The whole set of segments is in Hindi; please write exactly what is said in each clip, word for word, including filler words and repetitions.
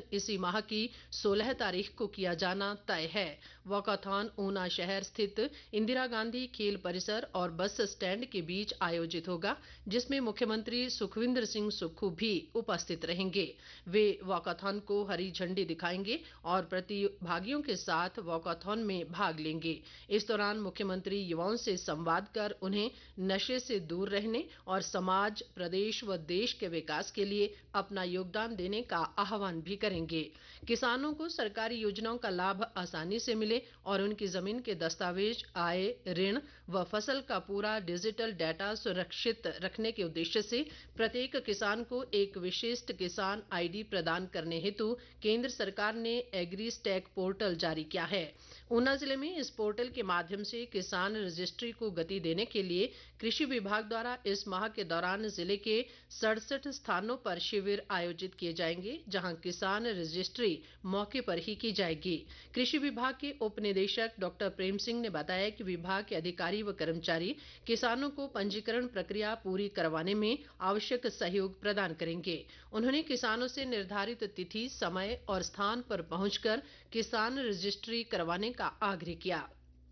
इसी माह की सोलह तारीख को किया जाना तय है। वॉकाथॉन ऊना शहर स्थित इंदिरा गांधी खेल परिसर और बस स्टैंड के बीच आयोजित होगा, जिसमें मुख्यमंत्री सुखविंदर सिंह सुक्खू भी उपस्थित रहेंगे। वे वॉकाथॉन को हरी झंडी दिखाएंगे और प्रतिभागियों के साथ वॉकाथॉन में भाग लेंगे। इस दौरान मुख्यमंत्री युवाओं से संवाद कर उन्हें नशे से दूर रहने और समाज, प्रदेश व देश के विकास के लिए अपना योगदान देने का आह्वान भी करेंगे। किसानों को सरकारी योजनाओं का लाभ आसानी से मिले और उनकी जमीन के दस्तावेज, आय, ऋण व फसल का पूरा डिजिटल डाटा सुरक्षित रखने के उद्देश्य से प्रत्येक किसान को एक विशिष्ट किसान आईडी प्रदान करने हेतु केंद्र सरकार ने एग्री स्टैक पोर्टल जारी किया है। ऊना जिले में इस पोर्टल के माध्यम से किसान रजिस्ट्री को गति देने के लिए कृषि विभाग द्वारा इस माह के दौरान जिले के सड़सठ स्थानों पर शिविर आयोजित किए जाएंगे, जहां किसान रजिस्ट्री मौके पर ही की जाएगी। कृषि विभाग के उप निदेशक डॉक्टर प्रेम सिंह ने बताया कि विभाग के अधिकारी व कर्मचारी किसानों को पंजीकरण प्रक्रिया पूरी करवाने में आवश्यक सहयोग प्रदान करेंगे। उन्होंने किसानों से निर्धारित तिथि, समय और स्थान पर पहुंचकर किसान रजिस्ट्री करवाने का आग्रह किया।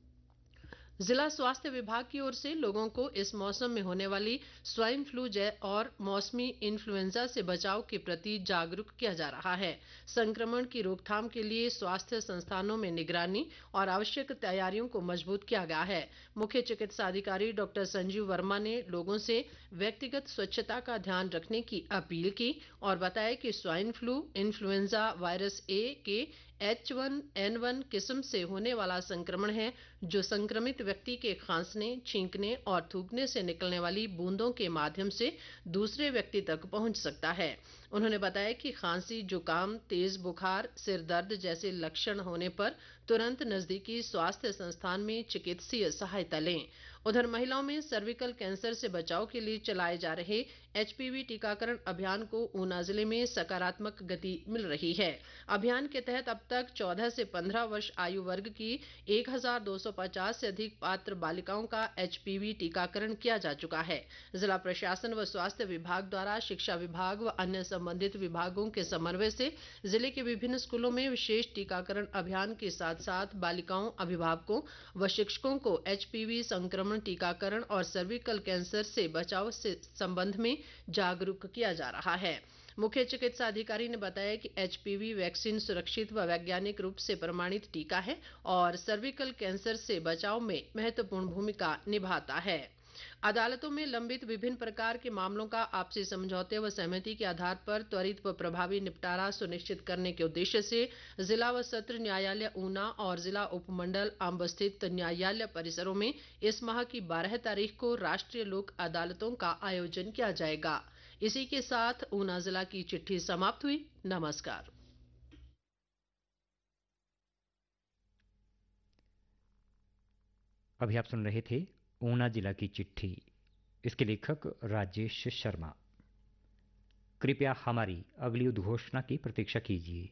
जिला स्वास्थ्य विभाग की ओर से लोगों को इस मौसम में होने वाली स्वाइन फ्लू और मौसमी इन्फ्लुएंजा से बचाव के प्रति जागरूक किया जा रहा है। संक्रमण की रोकथाम के लिए स्वास्थ्य संस्थानों में निगरानी और आवश्यक तैयारियों को मजबूत किया गया है। मुख्य चिकित्सा अधिकारी डॉक्टर संजीव वर्मा ने लोगों से व्यक्तिगत स्वच्छता का ध्यान रखने की अपील की और बताया कि swine flu influenza virus A के एच वन एन वन किस्म से होने वाला संक्रमण है, जो संक्रमित व्यक्ति के खांसने, छींकने और थूकने से निकलने वाली बूंदों के माध्यम से दूसरे व्यक्ति तक पहुंच सकता है। उन्होंने बताया कि खांसी, जुकाम, तेज बुखार, सिर दर्द जैसे लक्षण होने पर तुरंत नजदीकी स्वास्थ्य संस्थान में चिकित्सीय सहायता लें। उधर महिलाओं में सर्विकल कैंसर से बचाव के लिए चलाए जा रहे एचपीवी टीकाकरण अभियान को ऊना जिले में सकारात्मक गति मिल रही है। अभियान के तहत अब तक चौदह से पंद्रह वर्ष आयु वर्ग की एक हज़ार दो सौ पचास से अधिक पात्र बालिकाओं का एचपीवी टीकाकरण किया जा चुका है। जिला प्रशासन व स्वास्थ्य विभाग द्वारा शिक्षा विभाग व अन्य संबंधित विभागों के समन्वय से जिले के विभिन्न स्कूलों में विशेष टीकाकरण अभियान के साथ साथ बालिकाओं, अभिभावकों व शिक्षकों को एचपीवी संक्रमण टीकाकरण और सर्विकल कैंसर से बचाव से संबंध में जागरूक किया जा रहा है। मुख्य चिकित्सा अधिकारी ने बताया कि एचपीवी वैक्सीन सुरक्षित व वैज्ञानिक रूप से प्रमाणित टीका है और सर्विकल कैंसर से बचाव में महत्वपूर्ण भूमिका निभाता है। अदालतों में लंबित विभिन्न प्रकार के मामलों का आपसी समझौते व सहमति के आधार पर त्वरित व प्रभावी निपटारा सुनिश्चित करने के उद्देश्य से जिला व सत्र न्यायालय ऊना और जिला उपमंडल अंब स्थित न्यायालय परिसरों में इस माह की बारह तारीख को राष्ट्रीय लोक अदालतों का आयोजन किया जाएगा। इसी के साथ ऊना जिला की चिट्ठी समाप्त हुई। नमस्कार। अभी आप सुन रहे थे ऊना जिला की चिट्ठी। इसके लेखक राजेश शर्मा। कृपया हमारी अगली उद्घोषणा की प्रतीक्षा कीजिए।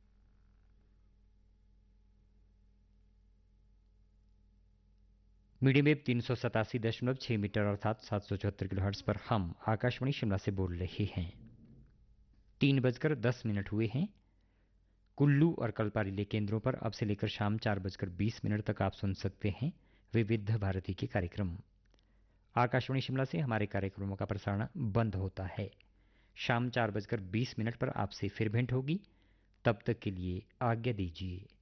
मीडियम वेव तीन सौ सतासी दशमलव छह मीटर अर्थात सात सौ चौहत्तर किलोहर्ट्ज पर हम आकाशवाणी शिमला से बोल रहे हैं। तीन बजकर दस मिनट हुए हैं। कुल्लू और कल्पारिले केंद्रों पर अब से लेकर शाम चार बजकर बीस मिनट तक आप सुन सकते हैं विविध भारती के कार्यक्रम। आकाशवाणी शिमला से हमारे कार्यक्रमों का प्रसारण बंद होता है। शाम चार बजकर बीस मिनट पर आपसे फिर भेंट होगी। तब तक के लिए आज्ञा दीजिए।